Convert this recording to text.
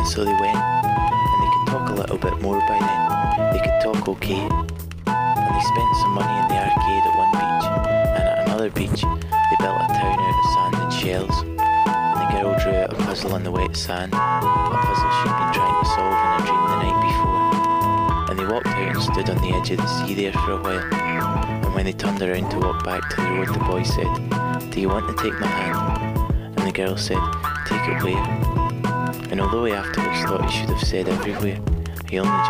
so they went, and they could talk a little bit more by then. They could talk okay. And they spent some money in the arcade at one beach, and at another beach they built a town out of sand and shells. And the girl drew out a puzzle on the wet sand, a puzzle she'd been trying to solve in a dream the night before. And they walked out and stood on the edge of the sea there for a while. And when they turned around to walk back to the road, the boy said, "Do you want to take my hand?" And the girl said, "Take it where?" And although he afterwards thought he should have said everywhere, he only